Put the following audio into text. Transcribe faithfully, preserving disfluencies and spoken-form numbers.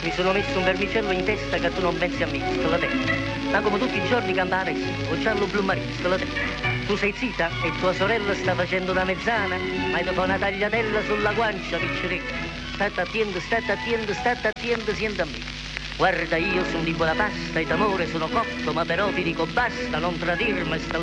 Mi sono messo un vermicello in testa che tu non pensi a me, sto la testa. Ma come tutti i giorni canta adesso, o giallo blu marino, sto la testa. Tu sei zitta e tua sorella sta facendo da mezzana, ma dopo una tagliatella sulla guancia, picceretta. State attento, state attento, state attento, senti a me. Guarda, io sono di buona pasta e d'amore sono cotto, ma però ti dico basta, non tradirmi, sta